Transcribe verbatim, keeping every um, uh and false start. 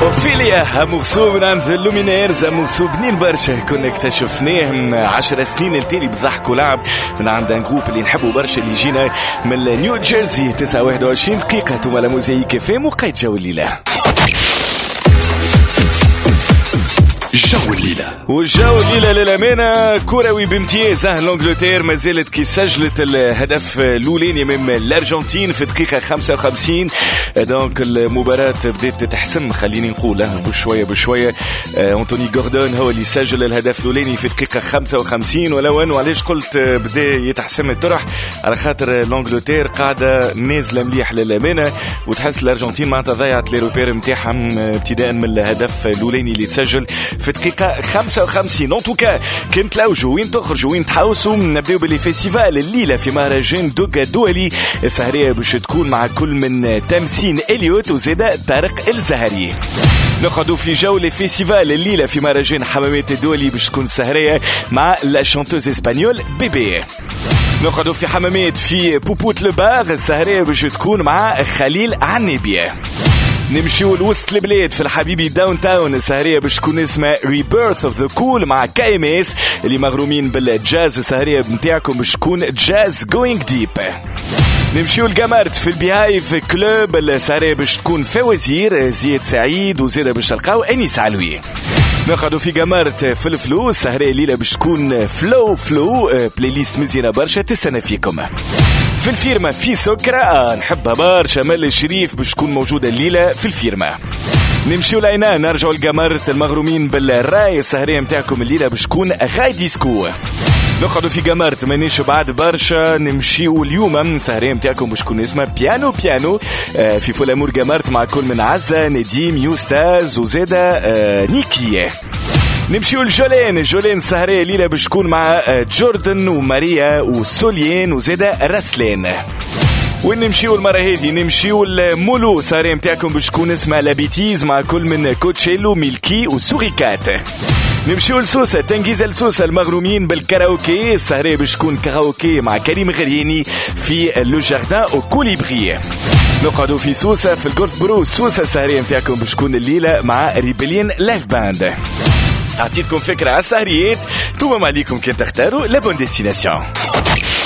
اوفيليا مغصوب من عند اللومينيرز، مغصوب بنين برشا كنا اكتشفناه عشر سنين التالي بضحك ولعب من عند ان جروب اللي نحبه برشا اللي يجينا من نيو جيرسي. تسعة واحد وعشرين دقيقة ثم لا موزايك فام وقيد جو الليلة. جو الليلة والجو الليلة للأمانة كروي بامتياز. لانجلتير ما زالت كي سجلت الهدف الأولاني أمام الأرجنتين في دقيقة خمسة وخمسين. دونك المباراة بدأت تتحسم خليني نقول بشوية بشوية. أنتوني جوردون هو اللي سجل الهدف الأولاني في دقيقة خمسة وخمسين. ولو أنه علاش قلت بدأ يتحسم الطرح على خاطر لانجلتير قاعدة نازلة مليح للأمانة، وتحس الأرجنتين معناتها ضيعت ليروبير متاعهم ابتداء من الهدف الأولاني اللي تسجل في دقيقة خمسة وخمسين. ان توكا كنت لوجوا وين تخرجوا وين تحوسوا. نبداو بالفيستيفال الليلة في مهرجان دوغا الدولي. السهرية باش تكون مع كل من تمسين إليوت وزيدا طارق الزهري. نقعدوا في جولة فيستيفال الليلة في مهرجان حمامات الدولي باش تكون السهرية مع لا شانتوز اسبانيول بيبي. نقعدوا في حمامات في بوبوت لباغ. السهرية باش تكون مع خليل عنابية. نمشيو لوسط البلاد في الحبيبي داون تاون. السهرية باش تكون اسمها ريبيرث اوف ذا كول مع كاي ام اس اللي مغرومين بالجاز. السهرية بنتاعكم باش تكون جاز جوينج ديب. نمشيو لجامارت في البيهايف كلوب. السهرية باش تكون فوازير زياد سعيد وزيادة باش تلقاو انيس علوي. نقعدوا في جامارت في الفلو. السهرية الليلة باش تكون فلو فلو بلاي ليست مزيانة برشا تستنى فيكم. في الفيرما في سكرة آه نحبها برشا مال الشريف باش تكون موجودة الليلة في الفيرما. نمشيو لعينا نرجعوا لجامارت المغرومين بالراي. السهرية متاعكم الليلة باش تكون غاي ديسكو. نقعدوا في جامارت مانيش بعد برشا. نمشيو اليوم السهرية متاعكم باش تكون اسمها بيانو بيانو آه في فولامور جامارت مع كل من عزة نديم يوستاز وزيدا آه نيكية. نمشيو لجولين. جولين السهرية ليلة باش تكون مع جوردن وماريا وسوليين وزيدا رسلين. وين نمشيو المرة هذه نمشيو المولو. السهرية متاعكم باش تكون اسمها لابيتيز مع كل من كوتشيلو ميلكي وسوريكات. نمشيو لسوسة تنجيز لسوسة المغرومين بالكاراوكي. السهرية باش تكون كاراوكي مع كريم غرياني في لو جاردان او كوليبري. نقعدوا في سوسة في الجولف برو. سوسة السهرية متاعكم باش تكون الليلة مع ريبلين لايف باند. أعطيتكم فكرة على السهريات توما عليكم كي تختاروا لابون ديستيناسيون.